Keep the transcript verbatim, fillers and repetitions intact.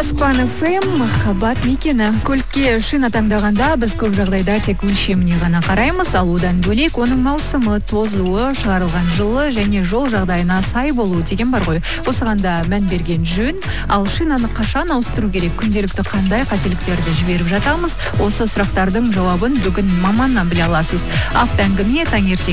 Аспан эф эм, махаббат мекені. Көлікке шина таңдағанда біз көп жағдайда тек өлшеміне ғана қараймыз, ал одан бөлек оның маусымы, тозуы, шығарылған жылы және жол жағдайына сай болу деген бар ғой. Осыған да мән берген жөн. Ал шинаны қашан ауыстыру керек, күнделікті қандай қателіктерді жіберіп жатамыз? Осы сұрақтардың жауабын бүгін маманнан біле аласыз. Автоәңгіме таңертең